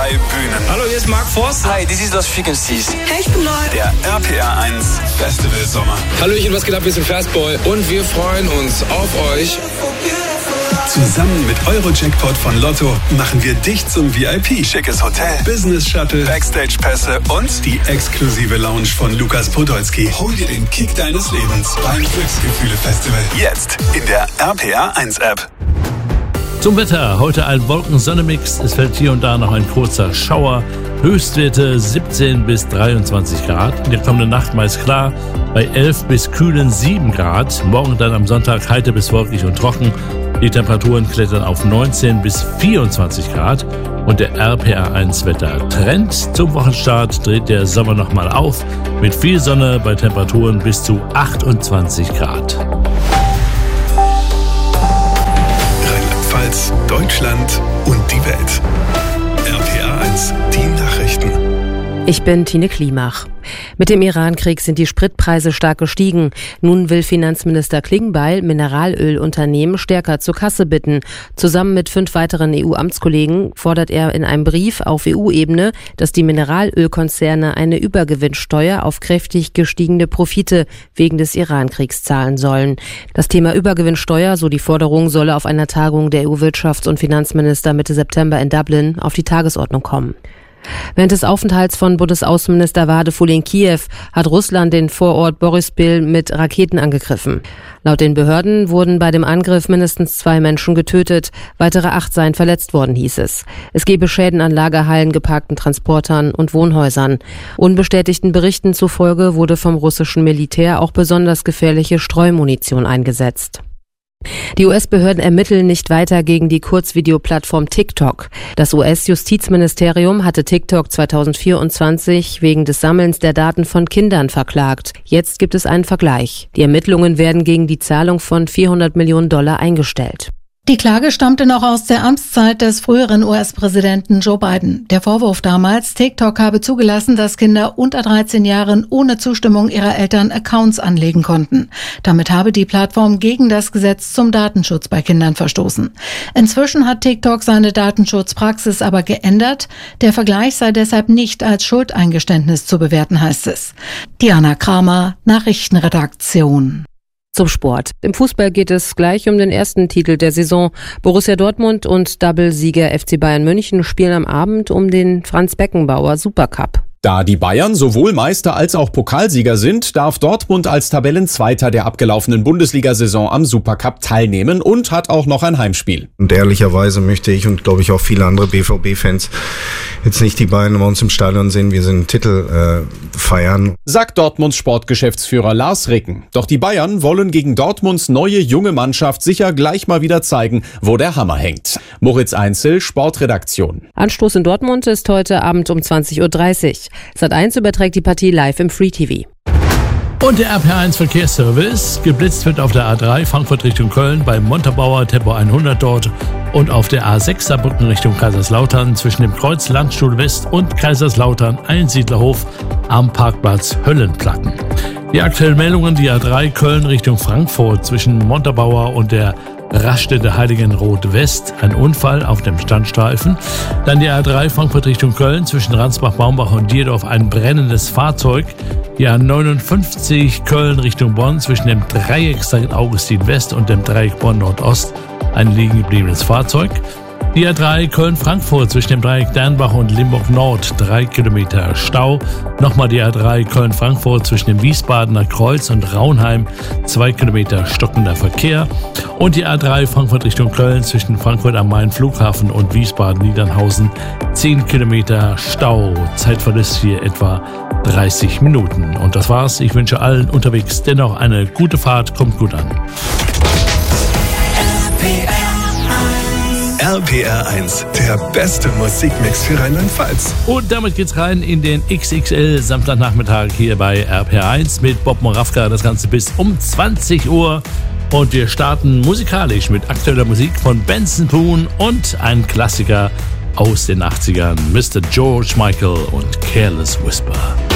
Bühnen. Hallo, hier ist Mark Forster. Hi, this is Los Frequencies. Hey, ich bin Neu. Der RPR 1 Festival Sommer. Hallöchen, was geht ab? Wir sind Fastboy und wir freuen uns auf euch. Zusammen mit Euro-Jackpot von Lotto machen wir dich zum VIP. Schickes Hotel, Business-Shuttle, Backstage-Pässe und die exklusive Lounge von Lukas Podolski. Hol dir den Kick deines Lebens beim Glücksgefühle-Festival. Jetzt in der RPR 1 App. Zum Wetter. Heute ein Wolken-Sonne-Mix. Es fällt hier und da noch ein kurzer Schauer. Höchstwerte 17 bis 23 Grad. In der kommenden Nacht meist klar bei 11 bis kühlen 7 Grad. Morgen dann am Sonntag heiter bis wolkig und trocken. Die Temperaturen klettern auf 19 bis 24 Grad. Und der RPR1 Wetter-Trend zum Wochenstart dreht der Sommer nochmal auf. Mit viel Sonne bei Temperaturen bis zu 28 Grad. Deutschland und die Welt. RPR 1, die Nachrichten. Ich bin Tine Klimach. Mit dem Iran-Krieg sind die Spritpreise stark gestiegen. Nun will Finanzminister Klingbeil Mineralölunternehmen stärker zur Kasse bitten. Zusammen mit 5 weiteren EU-Amtskollegen fordert er in einem Brief auf EU-Ebene, dass die Mineralölkonzerne eine Übergewinnsteuer auf kräftig gestiegene Profite wegen des Iran-Kriegs zahlen sollen. Das Thema Übergewinnsteuer, so die Forderung, solle auf einer Tagung der EU-Wirtschafts- und Finanzminister Mitte September in Dublin auf die Tagesordnung kommen. Während des Aufenthalts von Bundesaußenminister Wadeful in Kiew hat Russland den Vorort Boryspil mit Raketen angegriffen. Laut den Behörden wurden bei dem Angriff mindestens 2 Menschen getötet, weitere 8 seien verletzt worden, hieß es. Es gebe Schäden an Lagerhallen, geparkten Transportern und Wohnhäusern. Unbestätigten Berichten zufolge wurde vom russischen Militär auch besonders gefährliche Streumunition eingesetzt. Die US-Behörden ermitteln nicht weiter gegen die Kurzvideoplattform TikTok. Das US-Justizministerium hatte TikTok 2024 wegen des Sammelns der Daten von Kindern verklagt. Jetzt gibt es einen Vergleich. Die Ermittlungen werden gegen die Zahlung von $400 Millionen eingestellt. Die Klage stammte noch aus der Amtszeit des früheren US-Präsidenten Joe Biden. Der Vorwurf damals, TikTok habe zugelassen, dass Kinder unter 13 Jahren ohne Zustimmung ihrer Eltern Accounts anlegen konnten. Damit habe die Plattform gegen das Gesetz zum Datenschutz bei Kindern verstoßen. Inzwischen hat TikTok seine Datenschutzpraxis aber geändert. Der Vergleich sei deshalb nicht als Schuldeingeständnis zu bewerten, heißt es. Diana Kramer, Nachrichtenredaktion. Zum Sport. Im Fußball geht es gleich um den ersten Titel der Saison. Borussia Dortmund und Double-Sieger FC Bayern München spielen am Abend um den Franz-Beckenbauer Supercup. Da die Bayern sowohl Meister als auch Pokalsieger sind, darf Dortmund als Tabellenzweiter der abgelaufenen Bundesliga-Saison am Supercup teilnehmen und hat auch noch ein Heimspiel. Und ehrlicherweise möchte ich und glaube ich auch viele andere BVB-Fans jetzt nicht die Bayern bei uns im Stadion sehen, wir sind Titel feiern. Sagt Dortmunds Sportgeschäftsführer Lars Ricken. Doch die Bayern wollen gegen Dortmunds neue junge Mannschaft sicher gleich mal wieder zeigen, wo der Hammer hängt. Moritz Einzel, Sportredaktion. Anstoß in Dortmund ist heute Abend um 20.30 Uhr. Sat.1 überträgt die Partie live im Free TV. Und der RPR1 Verkehrsservice. Geblitzt wird auf der A3 Frankfurt Richtung Köln bei Montabaur, Tempo 100 dort. Und auf der A6 Saarbrücken Richtung Kaiserslautern zwischen dem Kreuz Landstuhl West und Kaiserslautern Einsiedlerhof am Parkplatz Höllenplatten. Die aktuellen Meldungen, die A3 Köln Richtung Frankfurt zwischen Montabaur und der Raststätte Heiligenroth West, ein Unfall auf dem Standstreifen. Dann die A3 Frankfurt Richtung Köln zwischen Ransbach-Baumbach und Dierdorf ein brennendes Fahrzeug. Die A59 Köln Richtung Bonn zwischen dem Dreieck St. Augustin West und dem Dreieck Bonn Nordost ein liegen gebliebenes Fahrzeug. Die A3 Köln-Frankfurt zwischen dem Dreieck Dernbach und Limburg Nord 3 Kilometer Stau. Nochmal die A3 Köln-Frankfurt zwischen dem Wiesbadener Kreuz und Raunheim 2 Kilometer stockender Verkehr. Und die A3 Frankfurt Richtung Köln zwischen Frankfurt am Main Flughafen und Wiesbaden-Niedernhausen 10 Kilometer Stau. Zeitverlust hier etwa 30 Minuten. Und das war's. Ich wünsche allen unterwegs dennoch eine gute Fahrt. Kommt gut an. RPR 1, der beste Musikmix für Rheinland-Pfalz. Und damit geht's rein in den XXL Samstagnachmittag hier bei RPR 1 mit Bob Moravka. Das Ganze bis um 20 Uhr. Und wir starten musikalisch mit aktueller Musik von Benson Boone und ein Klassiker aus den 80ern, Mr. George Michael und Careless Whisper.